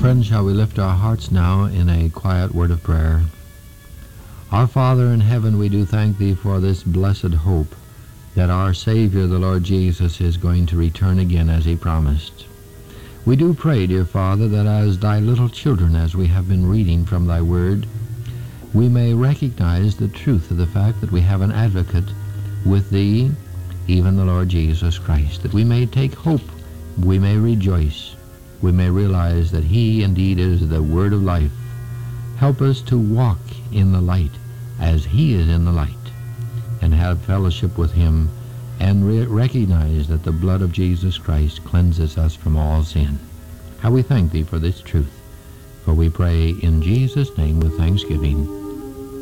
Friends, shall we lift our hearts now in a quiet word of prayer? Our Father in heaven, we do thank Thee for this blessed hope that our Savior, the Lord Jesus, is going to return again as He promised. We do pray, dear Father, that as Thy little children, as we have been reading from Thy Word, we may recognize the truth of the fact that we have an advocate with Thee, even the Lord Jesus Christ, that we may take hope, we may rejoice, we may realize that He indeed is the Word of life. Help us to walk in the light as He is in the light, and have fellowship with Him, and recognize that the blood of Jesus Christ cleanses us from all sin. How we thank Thee for this truth, for we pray in Jesus' name with thanksgiving.